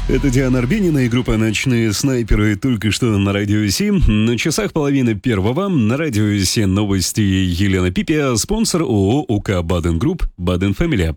Это Диана Арбенина и группа «Ночные снайперы» только что на Радио 7. На часах 12:30 на Радио 7 новости Елена Пипия, спонсор ООО УК «Баден Групп», «Баден Фэмили».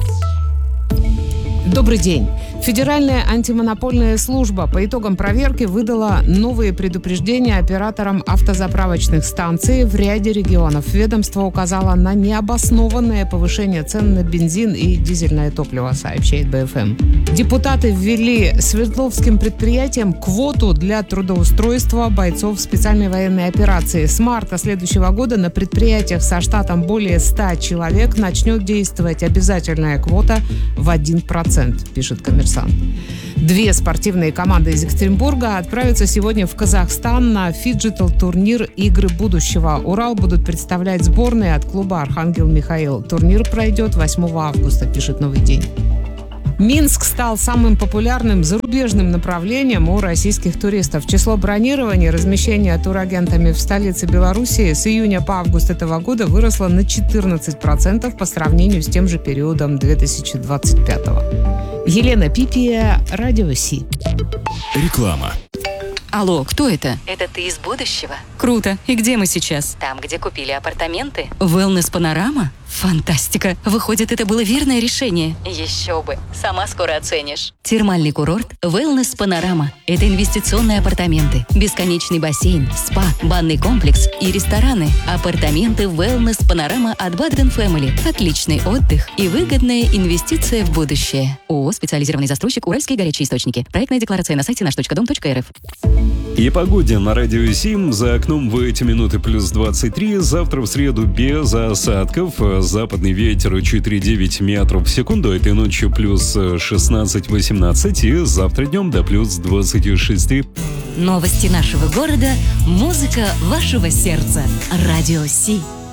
Добрый день. Федеральная антимонопольная служба по итогам проверки выдала новые предупреждения операторам автозаправочных станций в ряде регионов. Ведомство указало на необоснованное повышение цен на бензин и дизельное топливо, сообщает БФМ. Депутаты ввели Свердловским предприятиям квоту для трудоустройства бойцов специальной военной операции. С марта следующего года на предприятиях со штатом более 100 человек начнет действовать обязательная квота в 1%, пишет «Коммерсант». Две спортивные команды из Екатеринбурга отправятся сегодня в Казахстан на фиджитал-турнир «Игры будущего». Урал будут представлять сборные от клуба «Архангел Михаил». Турнир пройдет 8 августа, пишет «Новый день». Минск стал самым популярным зарубежным направлением у российских туристов. Число бронирований и размещения турагентами в столице Белоруссии с июня по август этого года выросло на 14% по сравнению с тем же периодом 2025-го. Елена Пипия, Радио Си. Реклама. Алло, кто это? Это ты из будущего? Круто. И где мы сейчас? Там, где купили апартаменты? Wellness Панорама? Фантастика. Выходит, это было верное решение. Еще бы. Сама скоро оценишь. Термальный курорт Wellness Панорама. Это инвестиционные апартаменты, бесконечный бассейн, спа, банный комплекс и рестораны. Апартаменты Wellness Панорама от Баден Фэмили. Отличный отдых и выгодная инвестиция в будущее. ООО «Специализированный застройщик Уральские горячие источники». Проектная декларация на сайте nаш.дом.рф. И погоде на Радио 7. За окном в эти минуты плюс 23. Завтра в среду без осадков. Западный ветер 4,9 метров в секунду. Этой ночью плюс 16-18. И завтра днем до плюс 26. Новости нашего города. Музыка вашего сердца. Радио Си.